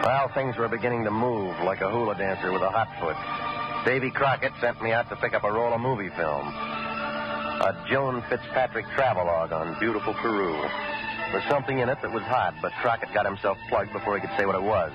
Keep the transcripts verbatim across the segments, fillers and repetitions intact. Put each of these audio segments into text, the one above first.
Well, things were beginning to move like a hula dancer with a hot foot. Davy Crockett sent me out to pick up a roll of movie film. A Joan Fitzpatrick travelogue on beautiful Peru. There was something in it that was hot, but Crockett got himself plugged before he could say what it was.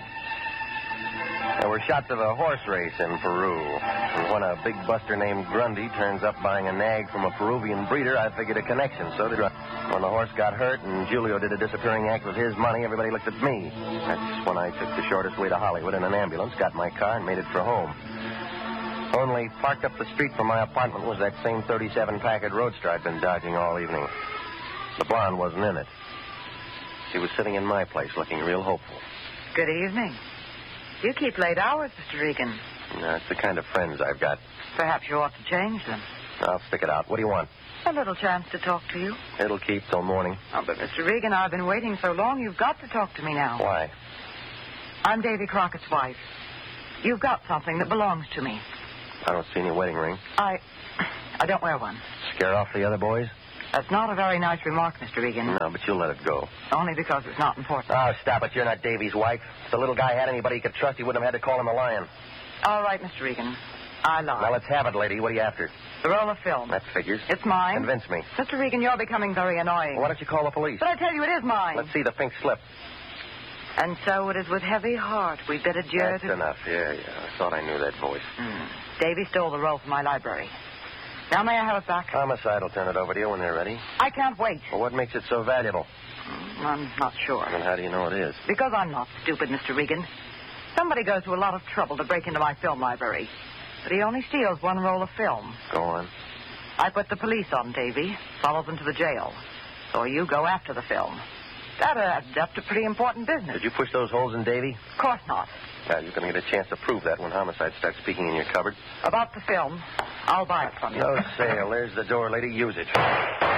There were shots of a horse race in Peru. And when a big buster named Grundy turns up buying a nag from a Peruvian breeder, I figured a connection. So did I. When the horse got hurt and Julio did a disappearing act with his money, everybody looked at me. That's when I took the shortest way to Hollywood in an ambulance, got my car, and made it for home. Only parked up the street from my apartment was that same thirty-seven Packard Roadster I'd been dodging all evening. The blonde wasn't in it. She was sitting in my place looking real hopeful. Good evening. You keep late hours, Mister Regan. That's the kind of friends I've got. Perhaps you ought to change them. I'll stick it out. What do you want? A little chance to talk to you. It'll keep till morning. Oh, but Mister Regan, I've been waiting so long, you've got to talk to me now. Why? I'm Davy Crockett's wife. You've got something that belongs to me. I don't see any wedding ring. I... I don't wear one. Scare off the other boys? That's not a very nice remark, Mister Regan. No, but you'll let it go. Only because it's not important. Oh, stop it. You're not Davy's wife. If the little guy had anybody he could trust, he wouldn't have had to call him a lion. All right, Mister Regan. I lied. Now, let's have it, lady. What are you after? The roll of film. That figures. It's mine. Convince me. Mister Regan, you're becoming very annoying. Well, why don't you call the police? But I tell you, it is mine. Let's see the pink slip. And so it is with heavy heart we bid adieu That's to... enough. Yeah, yeah. I thought I knew that voice. Mm. Davy stole the roll from my library. Now may I have it back? Homicide will turn it over to you when they're ready. I can't wait. Well, what makes it so valuable? Mm, I'm not sure. Then how do you know it is? Because I'm not stupid, Mister Regan. Somebody goes to a lot of trouble to break into my film library. But he only steals one roll of film. Go on. I put the police on Davy, follow them to the jail. So you go after the film. That adds up to pretty important business. Did you push those holes in Davy? Of course not. Well, you're going to get a chance to prove that when Homicide starts speaking in your cupboard. About the film, I'll buy it from you. No sale. There's the door, lady. Use it. I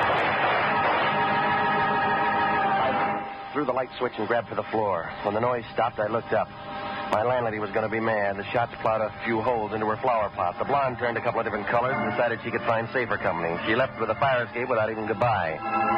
threw the light switch and grabbed for the floor. When the noise stopped, I looked up. My landlady was going to be mad. The shots plowed a few holes into her flower pot. The blonde turned a couple of different colors and decided she could find safer company. She left with a fire escape without even goodbye.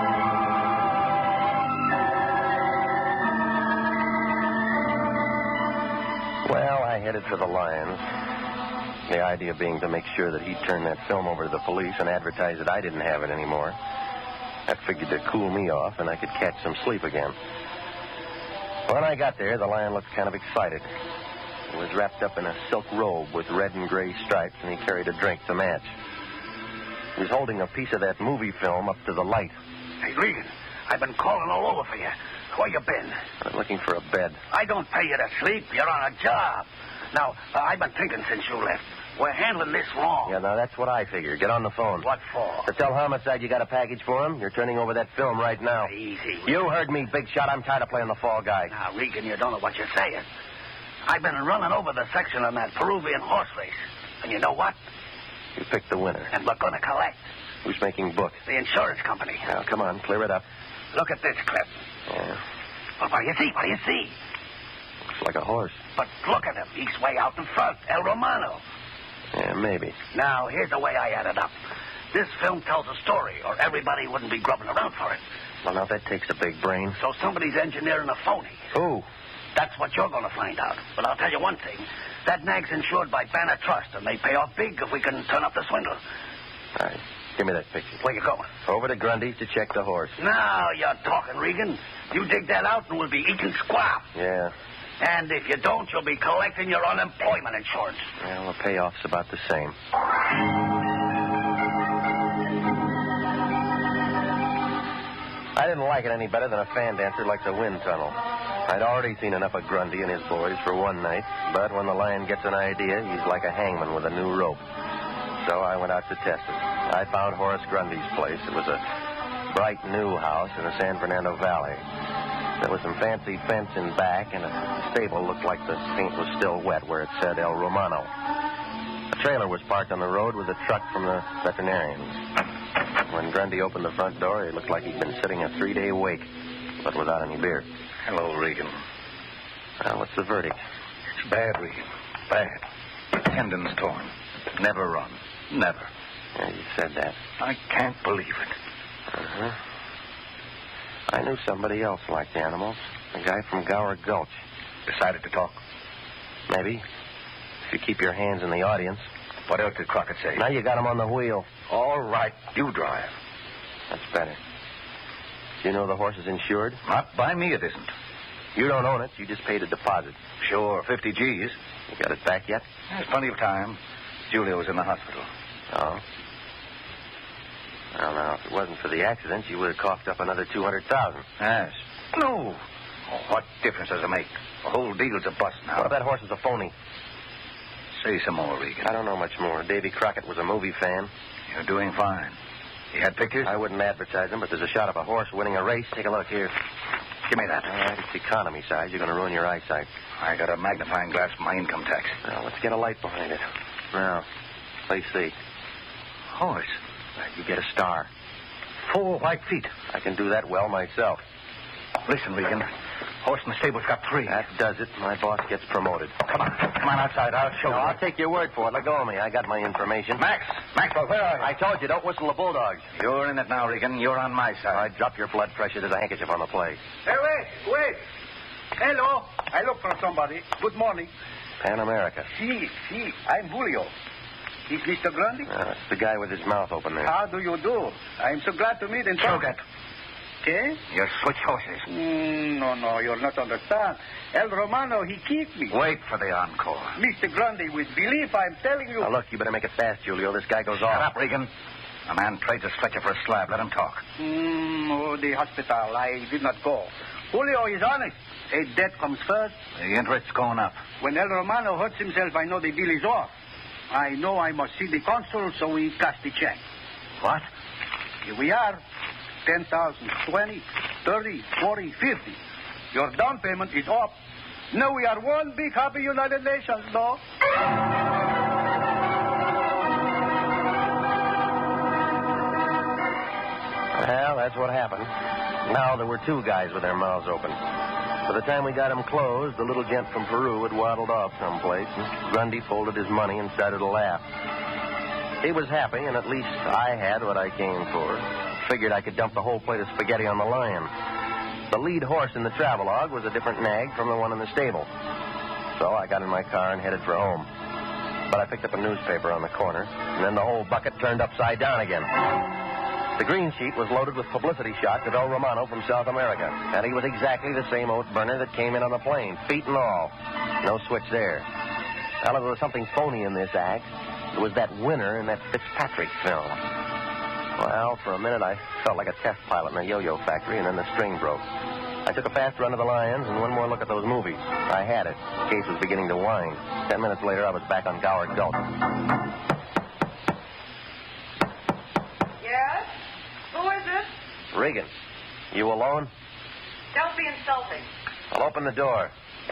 Well, I headed for the Lions. The idea being to make sure that he'd turn that film over to the police and advertise that I didn't have it anymore. That figured to cool me off and I could catch some sleep again. When I got there, the Lion looked kind of excited. He was wrapped up in a silk robe with red and gray stripes, and he carried a drink to match. He was holding a piece of that movie film up to the light. Hey, Regan, I've been calling all over for you. Where you been? I'm looking for a bed. I don't pay you to sleep. You're on a job. Now, uh, I've been thinking since you left. We're handling this wrong. Yeah, now that's what I figure. Get on the phone. What for? To tell Homicide you got a package for him. You're turning over that film right now. Easy. You heard me, big shot. I'm tired of playing the fall guy. Now, Regan, you don't know what you're saying. I've been running over the section on that Peruvian horse race. And you know what? You picked the winner. And we're going to collect. Who's making book? The insurance company. Now, come on, clear it up. Look at this clip. Yeah. Well, what do you see? What do you see? Looks like a horse. But look at him. He's way out in front. El Romano. Yeah, maybe. Now, here's the way I add it up. This film tells a story, or everybody wouldn't be grubbing around for it. Well, now, that takes a big brain. So somebody's engineering a phony. Who? That's what you're going to find out. But I'll tell you one thing. That nag's insured by Banner Trust, and they pay off big if we can turn up the swindle. All right. Give me that picture. Where you going? Over to Grundy's to check the horse. Now you're talking, Regan. You dig that out and we'll be eating squab. Yeah. And if you don't, you'll be collecting your unemployment insurance. Well, the payoff's about the same. I didn't like it any better than a fan dancer likes a wind tunnel. I'd already seen enough of Grundy and his boys for one night, but when the Lion gets an idea, he's like a hangman with a new rope. So I went out to test it. I found Horace Grundy's place. It was a bright new house in the San Fernando Valley. There was some fancy fence in back, and a stable looked like the paint was still wet where it said El Romano. A trailer was parked on the road with a truck from the veterinarians. When Grundy opened the front door, it looked like he'd been sitting a three-day wake, but without any beer. Hello, Regan. Well, what's the verdict? It's bad, Regan. Bad. Tendons torn. Never run. Never. Yeah, you said that. I can't believe it. Uh-huh. I knew somebody else liked animals. A guy from Gower Gulch. Decided to talk? Maybe. If you keep your hands in the audience. What else did Crockett say? Now you got him on the wheel. All right, you drive. That's better. Do you know the horse is insured? Not by me, it isn't. You don't own it. You just paid a deposit. Sure, fifty G's. You got it back yet? There's plenty of time. Julio's in the hospital. Oh? Well, now, if it wasn't for the accident, you would have coughed up another two hundred thousand dollars. Yes. No. Oh, what difference does it make? The whole deal's a bust now. What if that horse is a phony? Say some more, Regan. I don't know much more. Davy Crockett was a movie fan. You're doing fine. He had pictures? I wouldn't advertise them, but there's a shot of a horse winning a race. Take a look here. Give me that. All right, it's economy size. You're going to ruin your eyesight. I got a magnifying glass for my income tax. Now, let's get a light behind it. Now, let's see. Horse. You get a star. Four white feet. I can do that well myself. Listen, Regan. Horse in the stable's got three. That does it. My boss gets promoted. Come on. Come on outside. I'll show No, you. I'll take your word for it. Let go of me. I got my information. Max. Maxwell, where are you? I told you, don't whistle the bulldogs. You're in it now, Regan. You're on my All side. right, drop your blood pressure. There's a handkerchief on the plate. Hey, wait, wait. Hello. I look for somebody. Good morning. Pan America. Si, si. I'm Julio. Is Mister Grundy? Uh, that's the guy with his mouth open there. How do you do? I'm so glad to meet and talk. Shogat. Okay? You switch horses. Mm, no, no, you'll not understand. El Romano, he kicked me. Wait for the encore. Mister Grundy, with belief, I'm telling you. Now, look, you better make it fast, Julio. This guy goes Shut off. up, Regan. A man trades a stretcher for a slab. Let him talk. Mm, oh, the hospital. I did not go. Julio is honest. A debt comes first. The interest's going up. When El Romano hurts himself, I know the deal is off. I know I must see the consul, so we cash the check. What? Here we are. ten thousand, twenty, thirty, forty, fifty. Your down payment is up. Now we are one big happy United Nations, no? Well, that's what happened. Now there were two guys with their mouths open. By the time we got them closed, the little gent from Peru had waddled off someplace, and Grundy folded his money and started to laugh. He was happy, and at least I had what I came for. Figured I could dump the whole plate of spaghetti on the lion. The lead horse in the travelogue was a different nag from the one in the stable. So I got in my car and headed for home. But I picked up a newspaper on the corner, and then the whole bucket turned upside down again. The green sheet was loaded with publicity shots of El Romano from South America, and he was exactly the same oat burner that came in on the plane, feet and all. No switch there. Well, there was something phony in this act. It was that winner in that Fitzpatrick film. Well, for a minute I felt like a test pilot in a yo-yo factory, and then the string broke. I took a fast run of the Lions and one more look at those movies. I had it. The case was beginning to wind. Ten minutes later, I was back on Gower Gulch. Yes? Who is it? Regan, you alone? Don't be insulting. I'll open the door.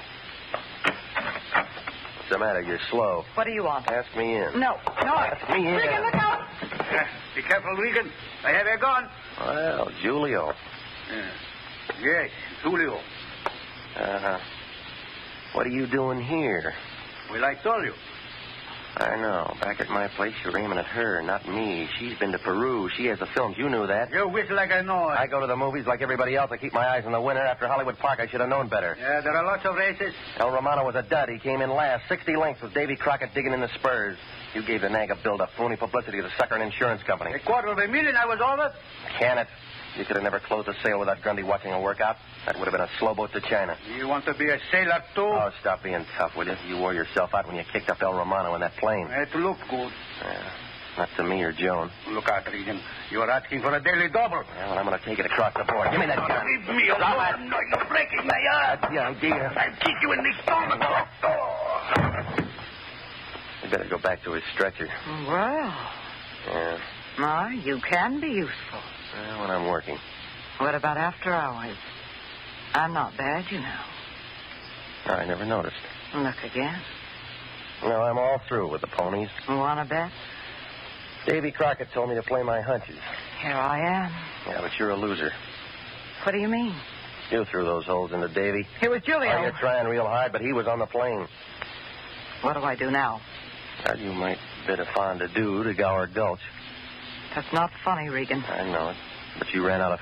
What's the matter? You're slow. What do you want? Ask me in. No, no. Ask me in. Regan, look out. Uh, be careful, Regan. I have a gun. Well, Julio. Uh, yes, Julio. Uh-huh. What are you doing here? Well, I told you. I know. Back at my place, you're aiming at her, not me. She's been to Peru. She has the films. You knew that. You whistle like I know. I go to the movies like everybody else. I keep my eyes on the winner. After Hollywood Park, I should have known better. Yeah, there are lots of races. El Romano was a dud. He came in last. sixty lengths with Davy Crockett digging in the spurs. You gave the nag a build-up. Phony publicity to the sucker and insurance company. A quarter of a million, I was over. Can it? You could have never closed a sale without Grundy watching a workout. That would have been a slow boat to China. You want to be a sailor, too? Oh, stop being tough, will you? You wore yourself out when you kicked up El Romano in that plane. It looked good. Yeah, not to me or Joan. Look out, Regan. You're asking for a daily double. Well, I'm going to take it across the board. Give me that gun. Leave me alone. No, you're breaking my arm. That's the idea. I'll kick you in the stomach. Oh. You better go back to his stretcher. Well, Yeah. Ma, you can be useful. Well, when I'm working. What about after hours? I'm not bad, you know. I never noticed. Look again. No, I'm all through with the ponies. Want to bet? Davy Crockett told me to play my hunches. Here I am. Yeah, but you're a loser. What do you mean? You threw those holes into Davy. It was Julio. Oh, you're trying real hard, but he was on the plane. What do I do now? Well, you might bid a fond adieu to Gower Gulch. That's not funny, Regan. I know it. But you ran out of